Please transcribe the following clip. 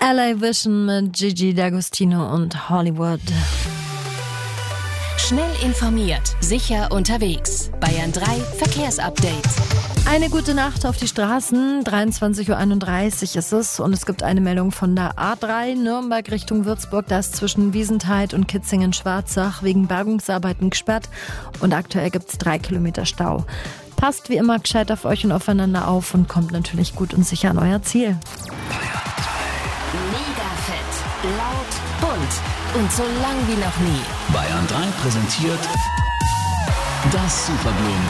LA Vision mit Gigi D'Agostino und Hollywood. Schnell informiert, sicher unterwegs. Bayern 3 Verkehrsupdate. Eine gute Nacht auf die Straßen. 23:31 Uhr ist es und es gibt eine Meldung von der A3 Nürnberg Richtung Würzburg. Da ist zwischen Wiesentheid und Kitzingen-Schwarzach wegen Bergungsarbeiten gesperrt und aktuell gibt es 3 Kilometer Stau. Passt wie immer gescheit auf euch und aufeinander auf und kommt natürlich gut und sicher an euer Ziel. Mega fett, laut, bunt und so lang wie noch nie. Bayern 3 präsentiert das Superblumen